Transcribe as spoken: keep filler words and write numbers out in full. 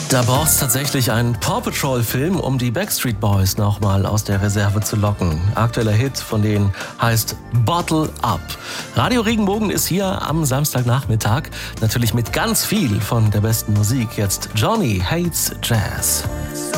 Da braucht es tatsächlich einen Paw Patrol-Film, um die Backstreet Boys nochmal aus der Reserve zu locken. Aktueller Hit von denen heißt Bottle Up. Radio Regenbogen ist hier am Samstagnachmittag. Natürlich mit ganz viel von der besten Musik. Jetzt Johnny Hates Jazz.